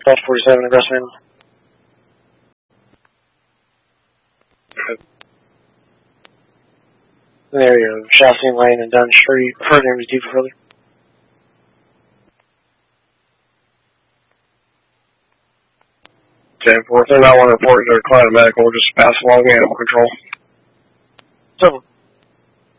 Delta 47, aggressive. There you go. Chassis lane and down the street. Further MDT for further. Okay, 4, if they're not want to report to their client medical, just pass along animal control. 7.